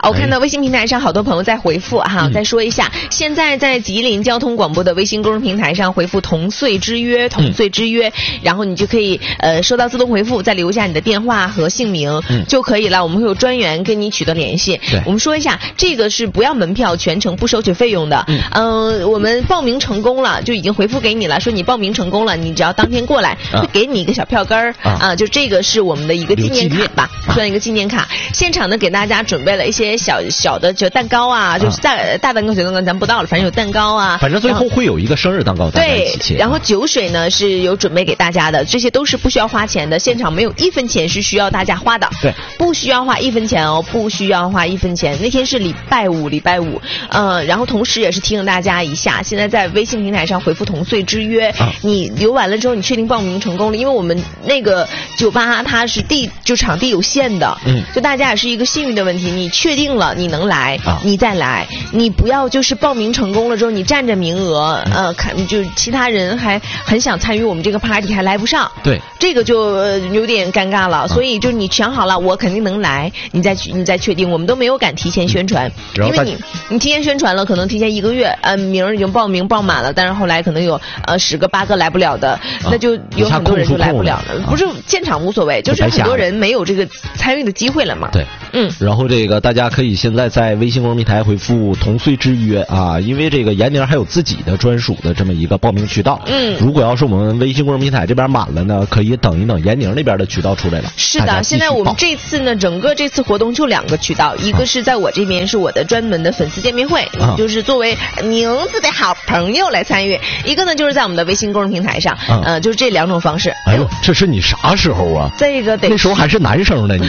我看到微信平台上好多朋友在回复哈，再说一下，现在在吉林交通广播的微信公众平台上回复同岁之约，同岁之约，然后你就可以收到自动回复，再留下你的电话和姓名就可以了，我们会有专员跟你取得联系。我们说一下，这个是不要门票，全程不收取费用的。我们报名成功了，就已经回复给你了，说你报名成功了，你只要当天过来，会给你一个小票根儿就这个是我们的一个纪念卡吧，算一个纪念卡。现场呢给大家准备了一些小的就蛋糕啊，就是大蛋糕小蛋糕咱不到了，反正有蛋糕啊， 反正最后会有一个生日蛋糕。 对，然后酒水呢是有准备给大家的，这些都是不需要花钱的，现场没有1分钱是需要大家花的。 对， 不需要花1分钱哦，不需要花1分钱。那天是礼拜五，然后同时也是提醒大家一下，现在在微信平台上回复同岁之约，你留完了之后你确定报名成功了，因为我们那个酒吧它是场地有限的，就大家也是一个信誉的问题，你确定了你能来，你再来，你不要就是报名成功了之后你占着名额，就其他人还很想参与我们这个 party 还来不上， 对， 这个就有点尴尬了，所以就你想好了我肯定能来，你再确定，我们都没有敢提前宣传，因为你提前宣传了，可能提前1个月，名已经报名报满了，但是后来可能有10个8个来不了的，那就有很多人就来不了了，不是现场无所谓，就是很多人没有这个参与的机会了嘛。 对，然后这个大家可以现在在微信公众平台回复同岁之约啊，因为这个闫宁还有自己的专属的这么一个报名渠道。如果要是我们微信公众平台这边满了呢，可以等一等闫宁那边的渠道出来了。 是的，现在我们这次呢，整个这次活动就2个渠道，一个是在我这边是我的专门的粉丝见面会，就是作为名字的好朋友来参与；一个呢就是在我们的微信公众平台上，就是这2种方式。 哎呦，这是你啥时候啊？ 这个得那时候还是男生呢，你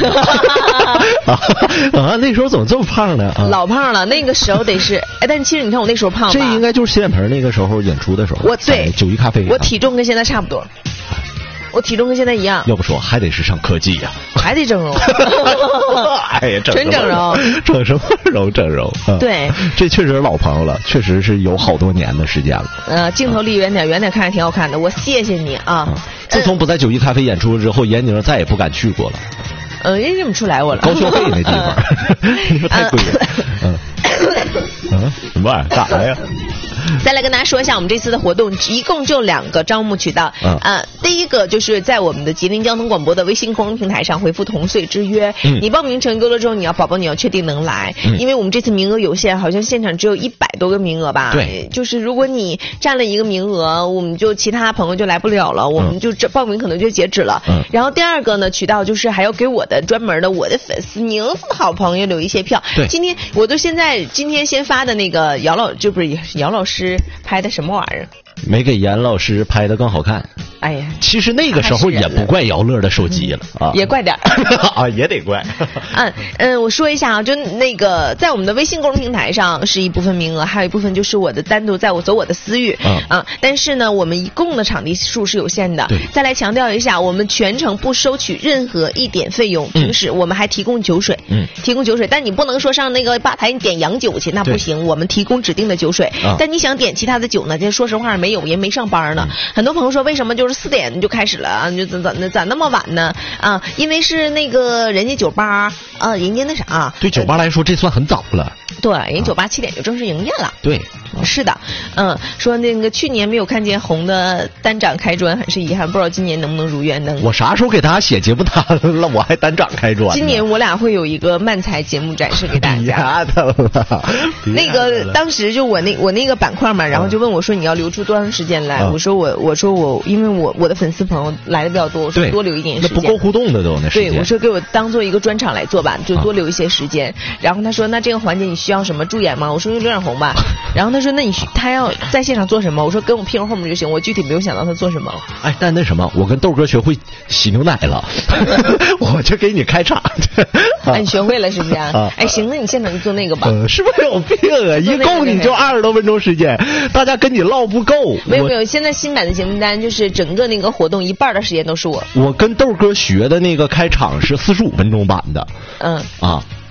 那时候怎么这么胖呢？ 老胖了，那个时候得是，但其实你看我那时候胖吧， 这应该就是洗脸盆那个时候演出的时候， 对 91咖啡， 我体重跟现在差不多。我体重跟现在一样， 要不说还得是上科技呀， 还得整容。 哎呀， 纯整容， 整什么容？整容。 对， 这确实是老朋友了，确实是有好多年的时间了。 镜头离远点看着挺好看的，我谢谢你啊。 自从不在91咖啡演出之后，闫宁再也不敢去过了。 因为认不出来我了。 高消费那地方，你说太贵了。什么玩意儿？咋了呀？ 再来跟大家说一下我们这次的活动，一共就2个招募渠道。第一个就是在我们的吉林交通广播的微信公众平台上回复同岁之约，你报名成功了之后，你要确定能来，因为我们这次名额有限，好像现场只有100多个名额吧。 对， 就是如果你占了一个名额，我们就其他朋友就来不了了，我们就报名可能就截止了。然后第二个呢渠道就是还要给我的专门的我的粉丝名字的好朋友留一些票。 对， 今天先发的那个姚老师拍的什么玩意儿？ 没给闫老师拍的更好看。 哎呀， 其实那个时候也不怪姚乐的手机了啊， 也怪点啊，也得怪。 我说一下啊，就那个在我们的微信公众平台上是一部分名额，还有一部分就是我的单独走我的私域但是呢，我们一共的场地数是有限的。再来强调一下，我们全程不收取任何1点费用，平时我们还提供酒水，但你不能说上那个吧台你点洋酒去，那不行，我们提供指定的酒水。但你想点其他的酒呢？这说实话没有，也没上班呢。很多朋友说为什么就是4点就开始了啊？就咋那么晚呢？因为是那个人家酒吧人家那啥， 对酒吧来说这算很早了。 对，人家酒吧7点就正式营业了。 对， 是的，说那个去年没有看见红的单掌开专，很是遗憾，不知道今年能不能如愿。 我啥时候给大家写节目单了？我还单掌开专。 今年我俩会有一个漫才节目展示给大家。那个当时就我那个板块嘛，然后就问我说你要留出多长时间来？我说因为我的粉丝朋友来的比较多，我说多留一点时间。 那不够互动的都那时间。 对，我说给我当做一个专场来做吧，就多留一些时间。然后他说那这个环节你需要什么助演吗？我说用刘畊宏吧。然后他说那他要在现场做什么？我说跟我屁股后面就行。我具体没有想到他做什么。 哎，但那什么，我跟豆哥学会洗牛奶了，我就给你开场。 你学会了是不是？哎，行，那你现场就做那个吧。 是不是有病啊？一共你就20多分钟时间，大家跟你唠不够。 没有，现在新版的节目单就是整个那个活动1半的时间都是我。 我跟豆哥学的那个开场是45分钟版的。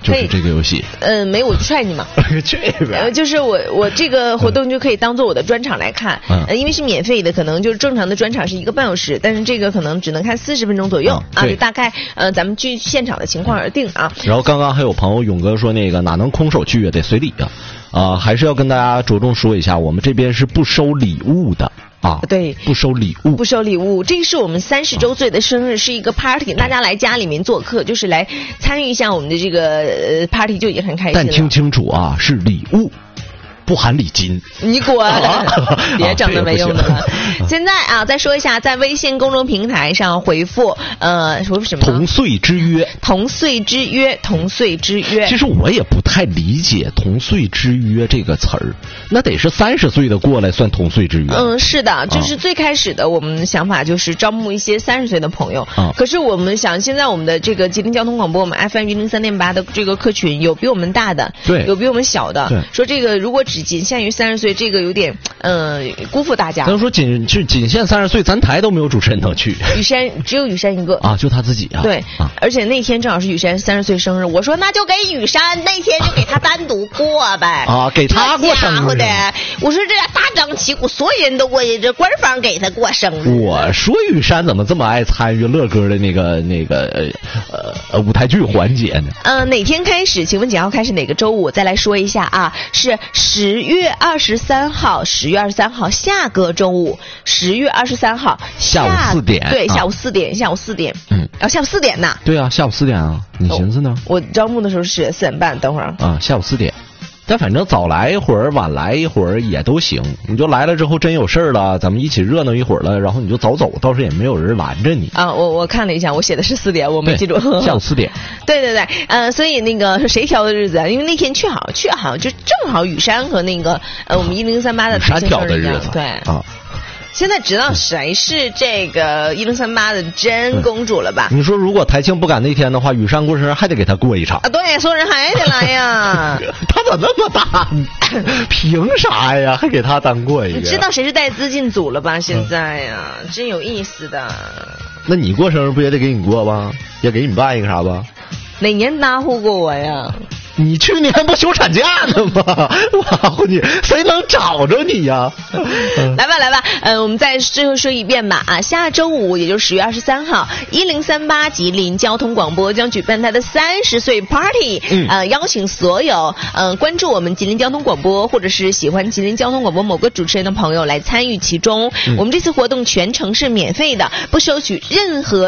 就是这个游戏。 没我踹你嘛。 这边就是我这个活动就可以当做我的专场来看，因为是免费的，可能就是正常的专场是1个半小时，但是这个可能只能看40分钟左右啊，就大概咱们据现场的情况而定啊。 然后刚刚还有朋友勇哥说那个哪能空手去也得随礼啊，还是要跟大家着重说一下，我们这边是不收礼物的。 对， 不收礼物， 不收礼物。这是我们30周岁的生日，是一个 party， 大家来家里面做客，就是来参与一下我们的这个party 就已经很开心了。 但听清楚啊，是礼物。不含礼金， 你滚！别整那没用的了。现在啊，再说一下，在微信公众平台上回复回复什么？ 同岁之约。 同岁之约，同岁之约。 其实我也不太理解同岁之约这个词儿，那得是30岁的过来算同岁之约。 是的，就是最开始的我们的想法就是招募一些30岁的朋友。可是我们想，现在我们的这个吉林交通广播，我们 FM 103.8的这个客群有比我们大的， 对， 有比我们小的。说这个如果只仅限于30岁，这个有点辜负大家。 咱说仅限30岁，咱台都没有主持人能去。 雨山只有雨山一个啊，就他自己啊。 对，而且那天正好是雨山30岁生日，我说那就给雨山那天就给他单独过呗。 啊，给他过生日的。我说这大张旗鼓，所有人都过，这官方给他过生日。 我说雨山怎么这么爱参与乐哥的那个舞台剧环节呢？ 哪天开始？请问几号开始？哪个周五？我再来说一下啊，是10月23号，10月23号下个周五，10月23号下午4点。 对，下午4点，下午4点。下午4点呢？ 对啊，下午4点啊，你寻思呢？ 我招募的时候是4点半，等会儿啊，下午4点。但反正早来一会儿，晚来一会儿也都行。你就来了之后真有事儿了，咱们一起热闹一会儿了，然后你就早走，倒是也没有人拦着你。 我看了一下，我写的是4点，我没记住。 下午4点。 对，所以那个是谁挑的日子啊？因为那天去好就正好雨山和那个我们1038的雨山挑的日子。 对啊。现在知道谁是这个1038的真公主了吧？ 你说如果台庆不赶那天的话，雨山过生日还得给他过一场啊！对，所有人还得来呀。 他咋那么大？凭啥呀？还给他单过一个？ 你知道谁是带资进组了吧？现在呀，真有意思的。 那你过生日不也得给你过吧？也给你办一个啥吧？ 哪年搭呼过我呀？ 你去年不休产假呢吗？哇，你谁能找着你呀？ 来吧，我们再最后说一遍吧啊！下周五，也就是10月23号，1038吉林交通广播将举办它的30岁 party，邀请所有关注我们吉林交通广播或者是喜欢吉林交通广播某个主持人的朋友来参与其中。我们这次活动全程是免费的，不收取任何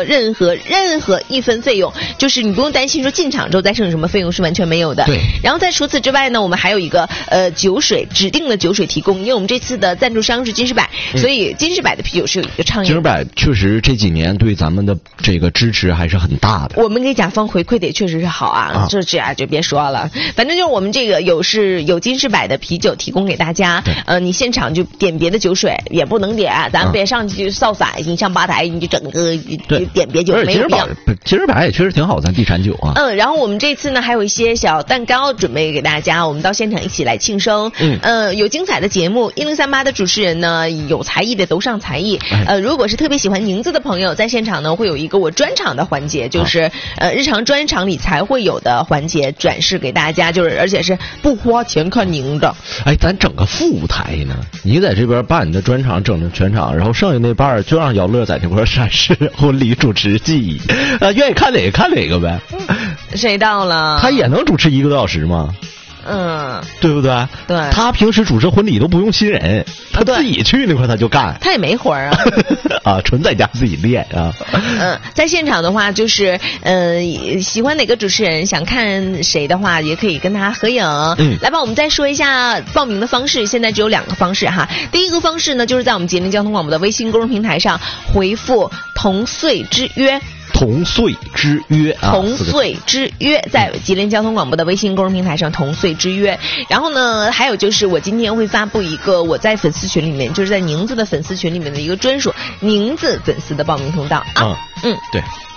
1分费用，就是你不用担心说进场之后再剩什么费用，是完全没有的。 对， 然后在除此之外呢，我们还有一个酒水指定的酒水提供，因为我们这次的赞助商是金士百，所以金士百的啤酒是有一个畅饮。 金士百确实这几年对咱们的这个支持还是很大的。 我们给甲方回馈的也确实是好啊，这就别说了，反正就是我们这个有金士百的啤酒提供给大家，你现场就点别的酒水也不能点，咱别上去扫洒，你上吧台你就整个就点别酒没有必要。 金士百也确实挺好，咱地产酒啊。 然后我们这次呢还有一些小蛋糕准备给大家，我们到现场一起来庆生。有精彩的节目，1038的主持人呢有才艺的都上才艺。如果是特别喜欢宁子的朋友，在现场呢会有一个我专场的环节，就是日常专场里才会有的环节展示给大家，就是而且是不花钱看宁子。 咱整个副舞台呢，你在这边办你的专场，整全场，然后剩下那半就让姚乐在这块展示婚礼主持技艺，愿意看哪个看哪个呗。 谁到了？ 他也能主持1个多小时吗？对不对？ 对， 他平时主持婚礼都不用新人，他自己去那块他就干， 他也没活儿啊， 纯在家自己练啊。 在现场的话，就是喜欢哪个主持人，想看谁的话，也可以跟他合影。来吧，我们再说一下报名的方式，现在只有2个方式哈。第一个方式呢，就是在我们吉林交通广播的微信公众平台上回复“同岁之约”。 同岁之约啊， 同岁之约，在吉林交通广播的微信公众平台上同岁之约。然后呢，还有就是我今天会发布一个我在粉丝群里面，就是在宁子的粉丝群里面的一个专属宁子粉丝的报名通道啊。 对。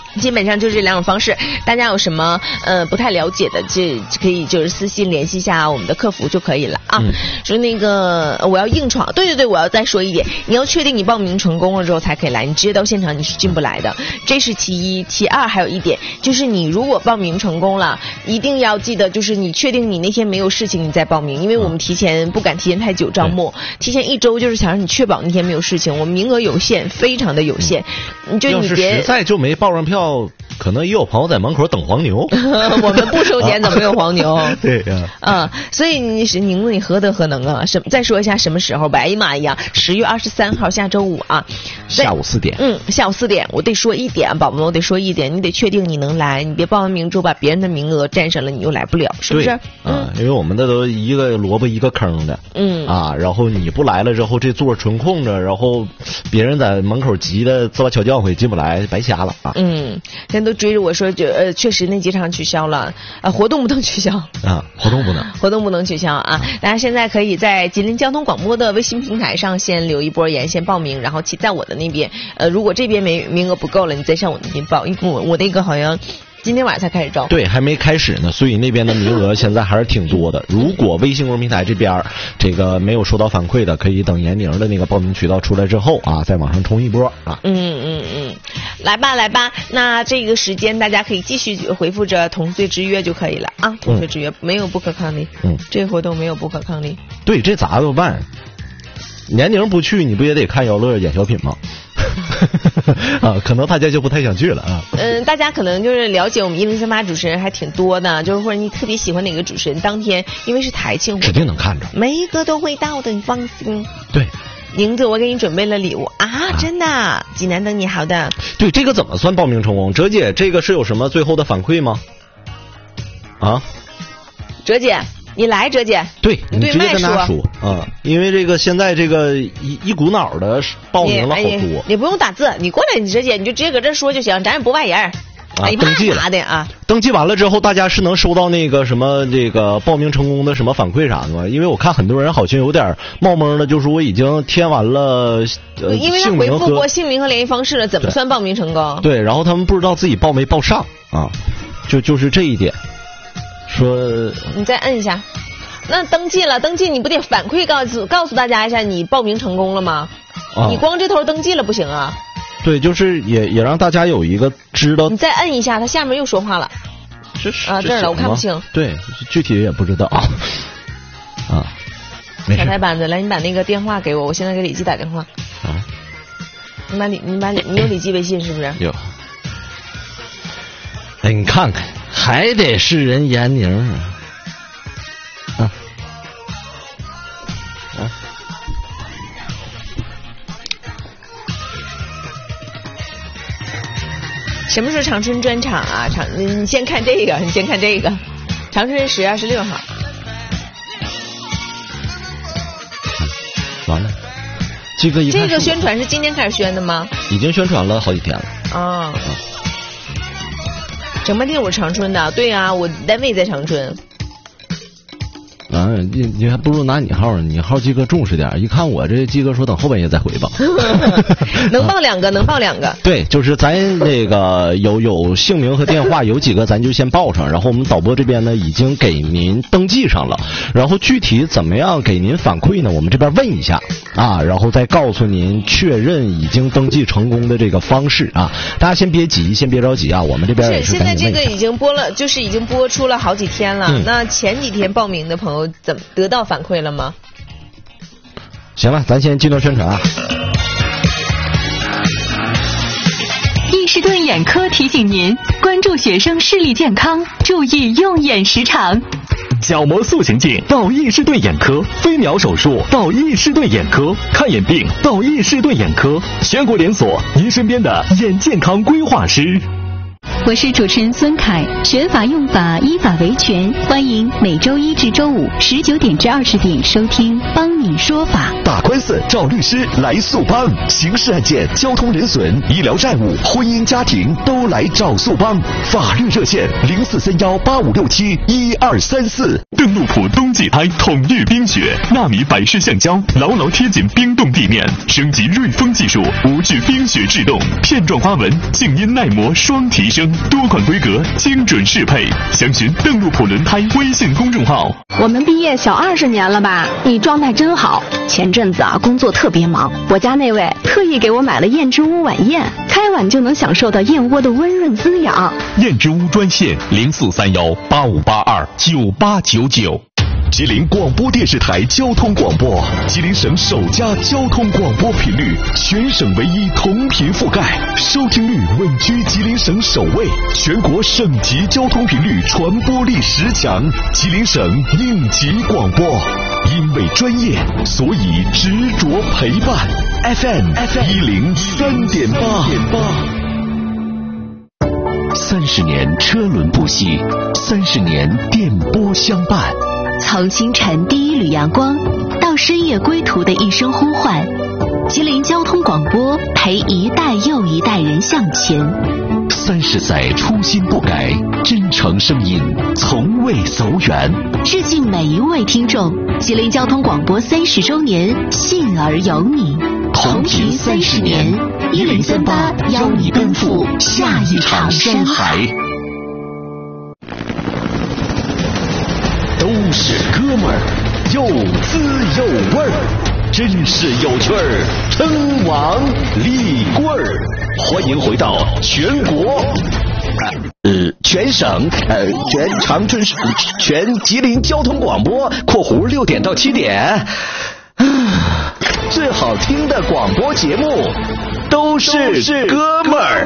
基本上就这两种方式，大家有什么不太了解的，这可以就是私信联系一下我们的客服就可以了啊。说那个我要硬闯，对，我要再说一点，你要确定你报名成功了之后才可以来，你直接到现场你是进不来的，这是其一。其二还有一点就是你如果报名成功了，一定要记得就是你确定你那天没有事情你再报名，因为我们不敢提前太久招募，提前1周就是想让你确保那天没有事情，我们名额有限，非常的有限，你别实在就没报上票。可能也有朋友在门口等黄牛我们不收钱怎么没有黄牛对呀所以你何德何能啊？再说一下什么时候吧。哎呀妈呀，10月23号下周5啊， 下午4点。 下午4点，我得说一点，宝宝们，我得说一点，你得确定你能来，你别报完名之后把别人的名额占上了，你又来不了，是不是？ 因为我们的都一个萝卜一个坑的，然后你不来了之后，这座纯空着，然后别人在门口急的自把悄叫回进不来，白瞎了啊。 现在都追着我说，确实那几场取消了，活动不能取消啊，活动不能取消啊。大家现在可以在吉林交通广播的微信平台上先留一波言，先报名，然后在我的那边，如果这边名额不够了，你再上我那边报，因为我那个好像今天晚上才开始招， 对，还没开始呢，所以那边的名额现在还是挺多的。如果微信公众平台这边这个没有收到反馈的，可以等严宁的那个报名渠道出来之后啊，再往上冲一波啊。 来吧，那这个时间大家可以继续回复着同岁之约就可以了啊。同岁之约没有不可抗力，这个活动没有不可抗力。 对，这咋办？年宁不去，你不也得看姚乐演小品吗？可能大家就不太想去了啊。 大家可能就是了解我们1038主持人还挺多的，就是或者你特别喜欢哪个主持人，当天因为是台庆活动， 指定能看着， 每一个都会到的，你放心。 对。 宁子，我给你准备了礼物啊！真的，济南等你，好的。 对，这个怎么算报名成功？哲姐，这个是有什么最后的反馈吗？哲姐， 你来，哲姐。 对，你直接跟他说啊，因为这个现在这个一股脑的报名了好多。 你不用打字，你过来，哲姐，你就直接搁这说就行，咱也不外人。 登记了登记完了之后，大家是能收到那个什么这个报名成功的什么反馈啥的吗？因为我看很多人好像有点冒蒙的，就是我已经填完了因为他回复过姓名和联系方式了，怎么算报名成功？ 对，然后他们不知道自己报没报上啊，就是这一点。说你再摁一下，那登记你不得反馈告诉大家一下你报名成功了吗？你光这头登记了不行啊。 对，就是也让大家有一个知道。 你再摁一下，他下面又说话了。这儿了，我看不清。 对，具体也不知道小台班子，来，你把那个电话给我，我现在给李记打电话。你有李记微信是不是？ 有。哎，你看看，还得是人严宁什么时候长春专场啊？你先看这个，长春10月26号。 完了，这个宣传是今天开始宣的吗？ 已经宣传了好几天了。 整半天我是长春的，对啊，我单位在长春。 你还不如拿你号，你号鸡哥重视点。一看我这鸡哥说等后半夜再回吧。 能报两个。 对，就是咱那个有姓名和电话，有几个咱就先报上，然后我们导播这边呢已经给您登记上了，然后具体怎么样给您反馈呢？我们这边问一下啊，然后再告诉您确认已经登记成功的这个方式啊。大家先别急，先别着急啊，我们这边也是现在这个已经播了，就是已经播出了好几天了。那前几天报名的朋友怎么得到反馈了吗？ 行了，咱先进段宣传啊。 易士顿眼科提醒您关注学生视力健康，注意用眼时长。 角膜塑形镜到易士顿眼科，飞秒手术到易士顿眼科，看眼病到易士顿眼科，全国连锁，您身边的眼健康规划师。 我是主持人孙凯，学法用法，依法维权。欢迎每周一至周五19点至20点收听《帮你说法》。 打官司找律师来速帮，刑事案件、交通人损、医疗债务、婚姻家庭都来找速帮。法律热线043185671234。 邓禄普冬季胎统御冰雪，纳米百式橡胶牢牢贴紧冰冻地面，升级锐风技术，无惧冰雪制冻，片状花纹，静音耐磨双提升，多款规格，精准适配。详询邓禄普轮胎微信公众号。 我们毕业小20年了吧？你状态真好。前阵子工作特别忙，我家那位特意给我买了燕之屋晚宴，开碗就能享受到燕窝的温润滋养。 燕之屋专线043185829899。 吉林广播电视台交通广播，吉林省首家交通广播频率，全省唯一同频覆盖，收听率稳居吉林省首位，全国省级交通频率传播力10强，吉林省应急广播。因为专业，所以执着陪伴。FM 103.8，30年车轮不息，30年电波相伴。 从清晨第一缕阳光到深夜归途的一声呼唤，吉林交通广播陪一代又一代人向前。 30载初心不改，真诚声音从未走远。 致敬每一位听众，吉林交通广播30周年，信而有你。 同频30年，1038邀你奔赴下一场山海。都是哥们儿，有滋有味儿，真是有趣儿，称王立棍儿。欢迎回到全国，全省，全长春市，全吉林交通广播（括弧6点到7点）。最好听的广播节目，都是哥们儿。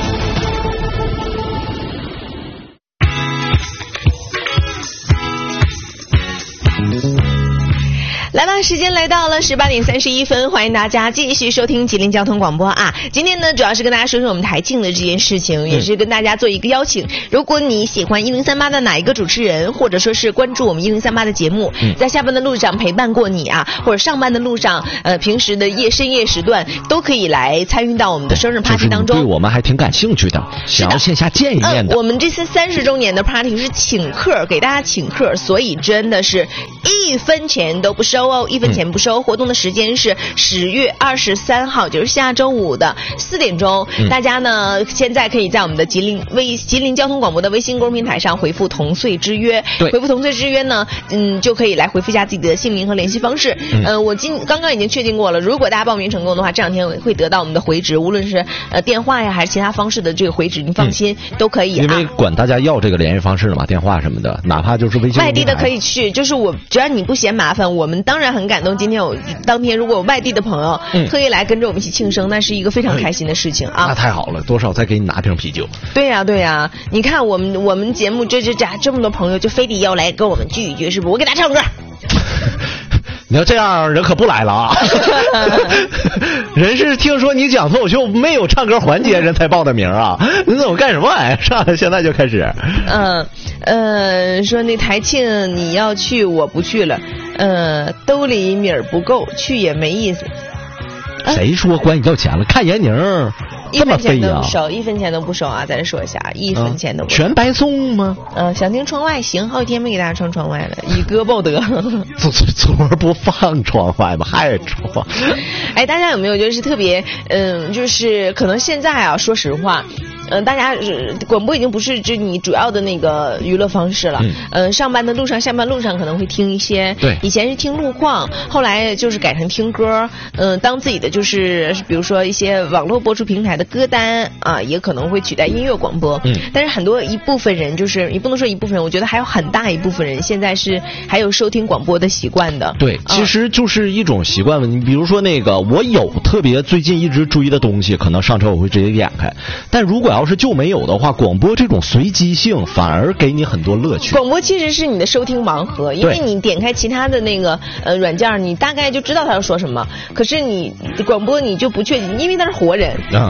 来吧，时间来到了18点31分，欢迎大家继续收听吉林交通广播啊！今天呢，主要是跟大家说说我们台庆的这件事情，也是跟大家做一个邀请。如果你喜欢1038的哪一个主持人，或者说是关注我们1038的节目，在下班的路上陪伴过你啊，或者上班的路上，平时的深夜时段都可以来参与到我们的生日 party 当中。 对我们还挺感兴趣的，想要线下见一面的。 我们这次30周年的 party 是请客，给大家请客，所以真的是1分钱都不收哦，1分钱不收。活动的时间是10月23号，就是下周五的4点钟。大家呢现在可以在我们的吉林交通广播的微信公众平台上回复同岁之约，回复同岁之约呢，就可以来回复一下自己的姓名和联系方式。我刚刚已经确定过了，如果大家报名成功的话，这2天会得到我们的回执，无论是电话呀还是其他方式的这个回执，你放心，都可以啊。 因为管大家要这个联系方式嘛，电话什么的，哪怕就是微信。 外地的可以去，就是只要你不嫌麻烦，我们当然很感动。今天当天如果有外地的朋友特意来跟着我们一起庆生，那是一个非常开心的事情啊！ 那太好了，多少再给你拿瓶啤酒。 对呀，你看我们节目这么多朋友，就非得要来跟我们聚一聚，是不是？我给大家唱歌。 你要这样，人可不来了啊！人是听说你讲脱口秀没有唱歌环节，人才报的名啊！你怎么干什么玩意儿？上现在就开始。 说那台庆你要去，我不去了。兜里米儿不够，去也没意思。 谁说管你要钱了？看闫宁这么飞呀 ！1分钱都不收啊！再说一下，1分钱都不收。 全白送吗？ 想听窗外行，好几天没给大家唱窗外了，以歌报德。 昨儿不放窗外吗？还窗。 哎，大家有没有就是特别就是可能现在啊，说实话。大家广播已经不是你主要的那个娱乐方式了。上班的路上、下班路上可能会听一些。 对。 以前是听路况，后来就是改成听歌。当自己的就是比如说一些网络播出平台的歌单啊，也可能会取代音乐广播。但是一部分人就是你不能说一部分人，我觉得还有很大一部分人现在是还有收听广播的习惯的。 对，其实就是一种习惯问题。比如说那个，我有特别最近一直追的东西，可能上车我会直接点开。但如果要是就没有的话，广播这种随机性反而给你很多乐趣。 广播其实是你的收听盲盒，因为你点开其他的那个软件，你大概就知道他要说什么，可是你广播你就不确定，因为他是活人。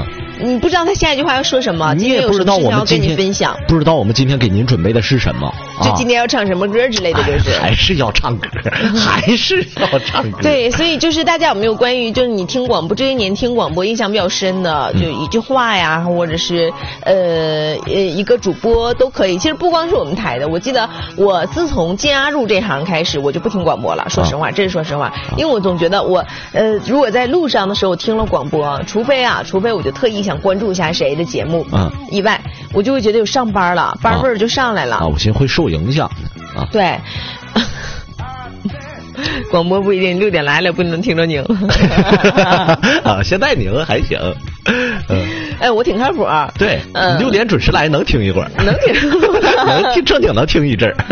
你不知道他下一句话要说什么， 你也不知道我们今天跟你分享， 不知道我们今天给您准备的是什么， 就今天要唱什么歌之类的，就是、 还是要唱歌，还是要唱歌。 对，所以就是大家有没有关于就是你听广播这些年听广播印象比较深的，就一句话呀，或者是一个主播都可以。其实不光是我们台的，我记得我自从加入这行开始，我就不听广播了。说实话，这是说实话，因为我总觉得我如果在路上的时候听了广播，除非我就特意想关注一下谁的节目以外，我就会觉得有上班了，班味儿就上来了我寻思会受影响的对。广播不一定6点来了不能听着您现在您还行我挺靠谱对6点准时来能听一会儿能听正经能听一阵儿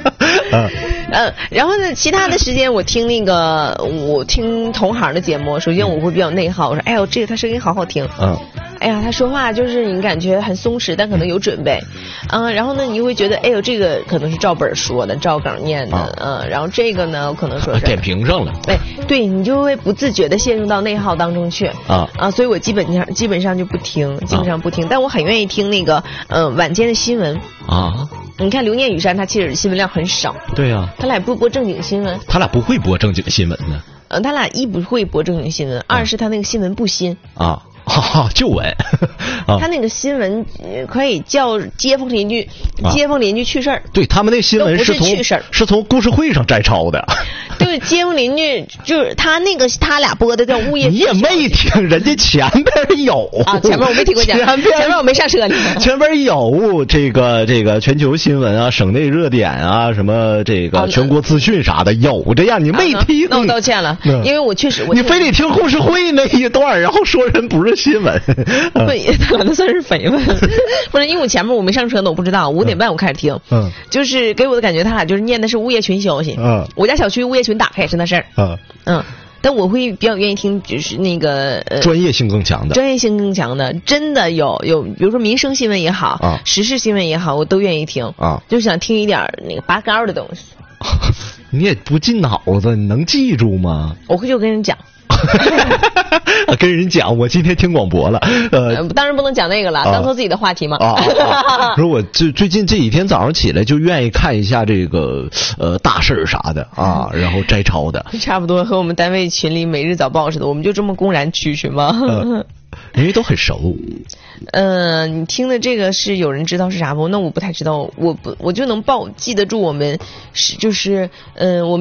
然后呢其他的时间我听我听同行的节目，首先我会比较内耗，我说哎呦这个他声音好好听哎呀他说话就是你感觉很松弛但可能有准备然后呢你就会觉得哎呦这个可能是照本说的照梗念的然后这个呢可能说是点评上了对你就会不自觉的陷入到内耗当中去所以我基本上就不听，基本上不听但我很愿意听那个晚间的新闻你看刘念雨山他其实新闻量很少对呀他俩也不播正经新闻， 他俩不会播正经新闻呢他俩一不会播正经新闻二是他那个新闻不新旧闻他那个新闻可以叫街坊邻居趣事儿， 对他们那新闻是从故事会上摘抄的对街坊邻居就是他俩播的叫物业， 你也没听人家前边有前面我没听过讲，前面我没上车呢前边有这个全球新闻省内热点什么这个全国资讯啥的有这样你没听那我道歉了因为我确实你非得听故事会那一段然后说人不是新闻对那算是绯闻不是因为我前面我没上车呢我不知道5点半我开始听就是给我的感觉他俩就是念的是物业群消息我家小区物业群打开也是那事儿但我会比较愿意听就是那个专业性更强的真的有比如说民生新闻也好时事新闻也好我都愿意听就想听一点那个拔高的东西你也不进脑子你能记住吗我会就跟人讲跟人讲我今天听广播了当然不能讲那个了当做自己的话题嘛说我最近这几天早上起来就愿意看一下这个大事啥的然后摘抄的差不多和我们单位群里每日早报似的我们就这么公然蛐蛐吗因为都很熟你听的这个是有人知道是啥不那我不太知道我就能记得住我们就是我们